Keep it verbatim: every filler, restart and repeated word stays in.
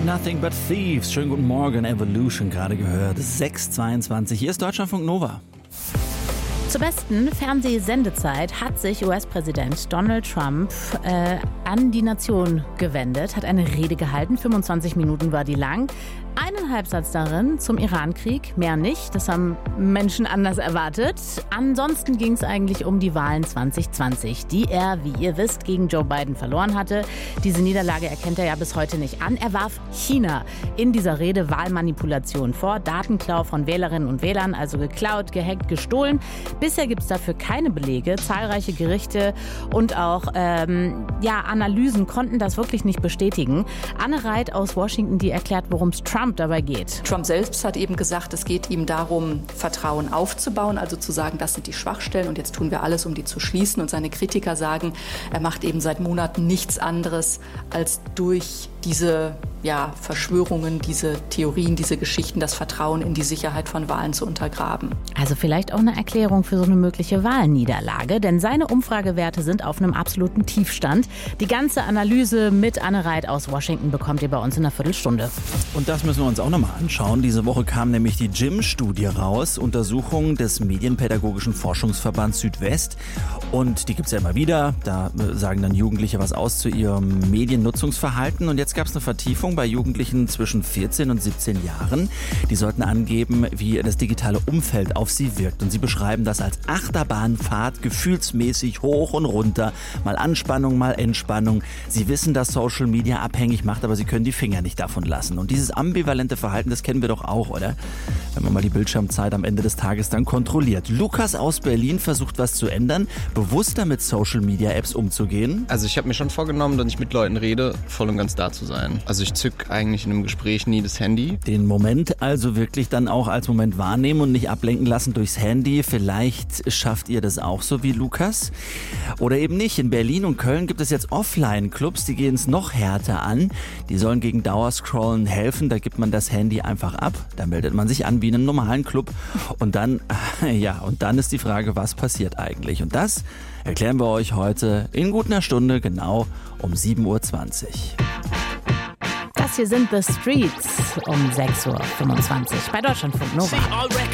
Nothing but Thieves. Schönen guten Morgen, Evolution gerade gehört. sechs Uhr zweiundzwanzig, hier ist Deutschlandfunk Nova. Zur besten Fernsehsendezeit hat sich U S-Präsident Donald Trump äh, an die Nation gewendet, hat eine Rede gehalten, fünfundzwanzig Minuten war die lang. Einen Halbsatz darin zum Irankrieg, mehr nicht, das haben Menschen anders erwartet. Ansonsten ging es eigentlich um die Wahlen zwanzig zwanzig, die er, wie ihr wisst, gegen Joe Biden verloren hatte. Diese Niederlage erkennt er ja bis heute nicht an. Er warf China in dieser Rede Wahlmanipulation vor, Datenklau von Wählerinnen und Wählern, also geklaut, gehackt, gestohlen. Bisher gibt es dafür keine Belege. Zahlreiche Gerichte und auch ähm, ja, Analysen konnten das wirklich nicht bestätigen. Anne Reit aus Washington, die erklärt, worum es Trump dabei geht. Trump selbst hat eben gesagt, es geht ihm darum, Vertrauen aufzubauen, also zu sagen, das sind die Schwachstellen und jetzt tun wir alles, um die zu schließen. Und seine Kritiker sagen, er macht eben seit Monaten nichts anderes, als durch diese ja, Verschwörungen, diese Theorien, diese Geschichten, das Vertrauen in die Sicherheit von Wahlen zu untergraben. Also vielleicht auch eine Erklärung für so eine mögliche Wahlniederlage, denn seine Umfragewerte sind auf einem absoluten Tiefstand. Die ganze Analyse mit Anne Reit aus Washington bekommt ihr bei uns in einer Viertelstunde. Und das müssen wir uns auch nochmal anschauen. Diese Woche kam nämlich die J I M-Studie raus, Untersuchung des Medienpädagogischen Forschungsverbands Südwest. Und die gibt es ja immer wieder. Da sagen dann Jugendliche was aus zu ihrem Mediennutzungsverhalten. Und jetzt gab es eine Vertiefung bei Jugendlichen zwischen vierzehn und siebzehn Jahren. Die sollten angeben, wie das digitale Umfeld auf sie wirkt. Und sie beschreiben das als Achterbahnfahrt, gefühlsmäßig hoch und runter. Mal Anspannung, mal Entspannung. Sie wissen, dass Social Media abhängig macht, aber sie können die Finger nicht davon lassen. Und dieses ambivalente Verhalten, das kennen wir doch auch, oder? Wenn man mal die Bildschirmzeit am Ende des Tages dann kontrolliert. Lukas aus Berlin versucht, was zu ändern, bewusster mit Social Media Apps umzugehen. Also ich habe mir schon vorgenommen, wenn ich mit Leuten rede, voll und ganz da zu sein. Also ich zück eigentlich in einem Gespräch nie das Handy. Den Moment also wirklich dann auch als Moment wahrnehmen und nicht ablenken lassen durchs Handy. Vielleicht schafft ihr das auch so wie Lukas. Oder eben nicht. In Berlin und Köln gibt es jetzt Offline-Clubs, die gehen es noch härter an. Die sollen gegen Dauerscrollen helfen. Da gibt man das Handy einfach ab. Da meldet man sich an wie in einem normalen Club. Und dann, ja, und dann ist die Frage, was passiert eigentlich? Und das erklären wir euch heute in gut einer Stunde, genau um sieben Uhr zwanzig. Das hier sind The Streets um sechs Uhr fünfundzwanzig bei Deutschlandfunk Nova.